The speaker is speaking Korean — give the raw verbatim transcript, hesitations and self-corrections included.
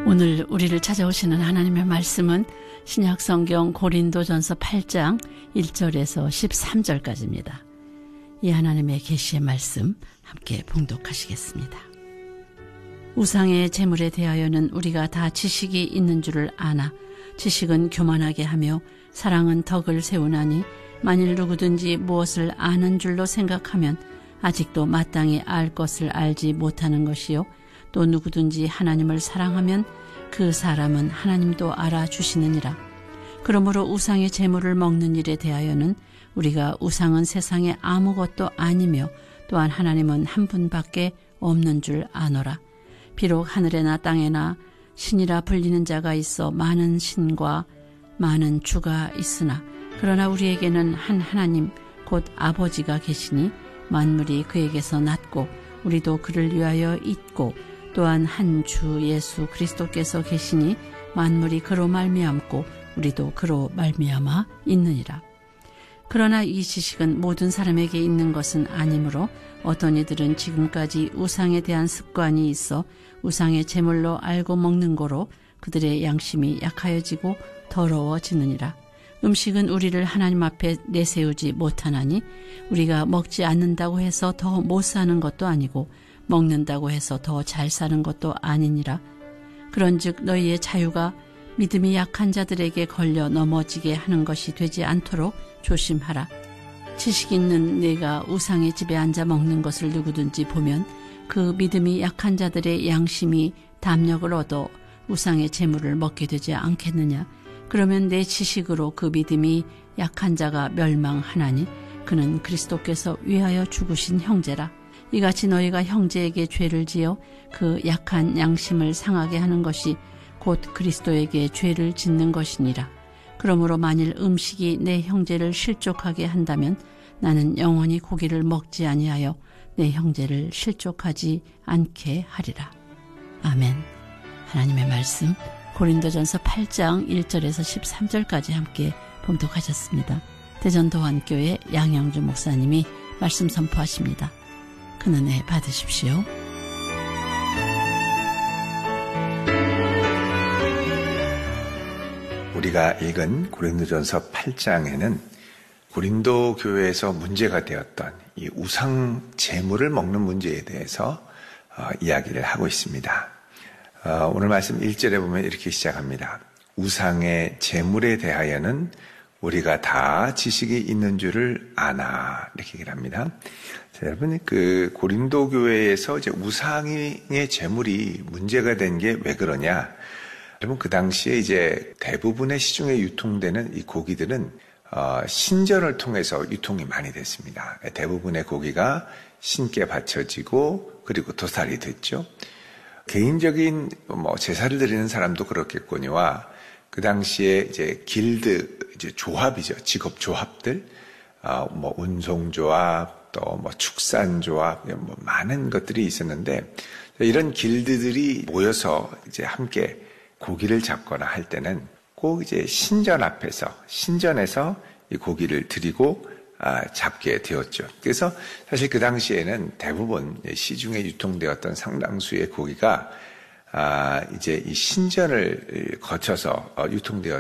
오늘 우리를 찾아오시는 하나님의 말씀은 신약성경 고린도전서 팔 장 일 절에서 십삼 절까지입니다. 이 하나님의 계시의 말씀 함께 봉독하시겠습니다. 우상의 제물에 대하여는 우리가 다 지식이 있는 줄을 아나 지식은 교만하게 하며 사랑은 덕을 세우나니 만일 누구든지 무엇을 아는 줄로 생각하면 아직도 마땅히 알 것을 알지 못하는 것이요 또 누구든지 하나님을 사랑하면 그 사람은 하나님도 알아주시느니라. 그러므로 우상의 제물을 먹는 일에 대하여는 우리가 우상은 세상에 아무것도 아니며 또한 하나님은 한 분밖에 없는 줄 아노라. 비록 하늘에나 땅에나 신이라 불리는 자가 있어 많은 신과 많은 주가 있으나 그러나 우리에게는 한 하나님 곧 아버지가 계시니 만물이 그에게서 났고 우리도 그를 위하여 있고 또한 한 주 예수 그리스도께서 계시니 만물이 그로 말미암고 우리도 그로 말미암아 있느니라. 그러나 이 지식은 모든 사람에게 있는 것은 아니므로 어떤 이들은 지금까지 우상에 대한 습관이 있어 우상의 제물로 알고 먹는 거로 그들의 양심이 약하여지고 더러워지느니라. 음식은 우리를 하나님 앞에 내세우지 못하나니 우리가 먹지 않는다고 해서 더 못 사는 것도 아니고 먹는다고 해서 더 잘 사는 것도 아니니라. 그런즉 너희의 자유가 믿음이 약한 자들에게 걸려 넘어지게 하는 것이 되지 않도록 조심하라. 지식 있는 네가 우상의 집에 앉아 먹는 것을 누구든지 보면 그 믿음이 약한 자들의 양심이 담력을 얻어 우상의 제물을 먹게 되지 않겠느냐. 그러면 내 지식으로 그 믿음이 약한 자가 멸망하나니 그는 그리스도께서 위하여 죽으신 형제라. 이같이 너희가 형제에게 죄를 지어 그 약한 양심을 상하게 하는 것이 곧 그리스도에게 죄를 짓는 것이니라. 그러므로 만일 음식이 내 형제를 실족하게 한다면 나는 영원히 고기를 먹지 아니하여 내 형제를 실족하지 않게 하리라. 아멘. 하나님의 말씀 고린도전서 팔 장 일 절에서 십삼 절까지 함께 봉독하셨습니다. 대전도안교회 양영주 목사님이 말씀 선포하십니다. 큰 은혜 받으십시오. 우리가 읽은 고린도전서 팔 장에는 고린도 교회에서 문제가 되었던 이 우상 제물을 먹는 문제에 대해서 어, 이야기를 하고 있습니다. 어, 오늘 말씀 일 절에 보면 이렇게 시작합니다. 우상의 제물에 대하여는 우리가 다 지식이 있는 줄을 아나 이렇게 얘기를 합니다. 자, 여러분 그 고린도 교회에서 이제 우상의 제물이 문제가 된 게 왜 그러냐? 여러분 그 당시에 이제 대부분의 시중에 유통되는 이 고기들은 어, 신전을 통해서 유통이 많이 됐습니다. 대부분의 고기가 신께 바쳐지고 그리고 도살이 됐죠. 개인적인 뭐 제사를 드리는 사람도 그렇겠거니와 그 당시에 이제 길드 이제 조합이죠. 직업 조합들, 어, 뭐 운송조합, 또 뭐 축산조합, 뭐 많은 것들이 있었는데 이런 길드들이 모여서 이제 함께 고기를 잡거나 할 때는 꼭 이제 신전 앞에서 신전에서 이 고기를 드리고 아, 잡게 되었죠. 그래서 사실 그 당시에는 대부분 시중에 유통되었던 상당수의 고기가 아, 이제 이 신전을 거쳐서 어, 유통되었